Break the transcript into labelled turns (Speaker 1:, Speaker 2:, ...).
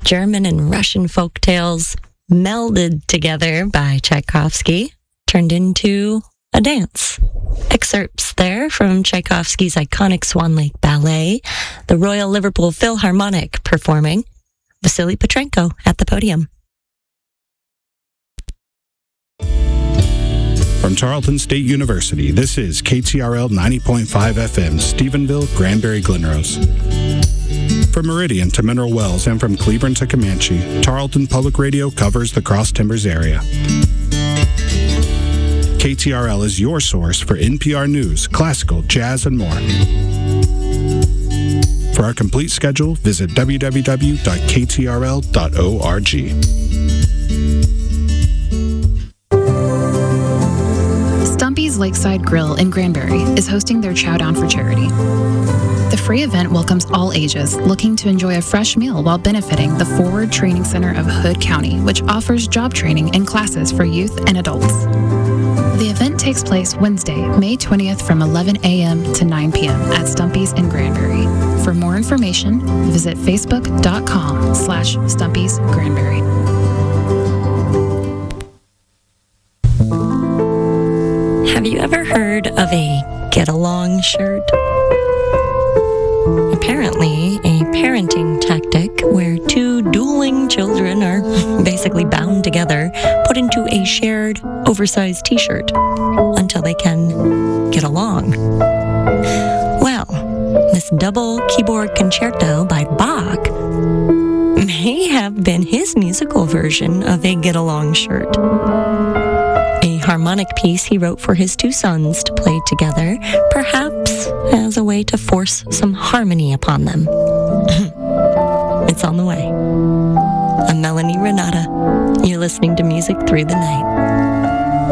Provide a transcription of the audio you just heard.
Speaker 1: German and Russian folk tales melded together by Tchaikovsky turned into a dance. Excerpts there from Tchaikovsky's iconic Swan Lake Ballet, the Royal Liverpool Philharmonic performing, Vasily Petrenko at the podium.
Speaker 2: From Tarleton State University, this is KTRL 90.5 FM, Stephenville, Granbury, Glenrose. From Meridian to Mineral Wells and from Cleburne to Comanche, Tarleton Public Radio covers the Cross Timbers area. KTRL is your source for NPR news, classical, jazz, and more. For our complete schedule, visit www.ktrl.org.
Speaker 3: Stumpy's Lakeside Grill in Granbury is hosting their Chow Down for Charity. The free event welcomes all ages looking to enjoy a fresh meal while benefiting the Forward Training Center of Hood County, which offers job training and classes for youth and adults. The event takes place Wednesday, May 20th from 11 a.m. to 9 p.m. at Stumpy's in Granbury. For more information, visit facebook.com/Stumpy'sGranbury.
Speaker 1: Have you ever heard of a get-along shirt? Apparently, a parenting tactic where two dueling children are basically bound together, put into a shared, oversized t-shirt until they can get along. Well, this double keyboard concerto by Bach may have been his musical version of a get-along shirt. A harmonic piece he wrote for his two sons to play together, perhaps as a way to force some harmony upon them. It's on the way. I'm Melanie Renata. You're listening to Music Through the Night.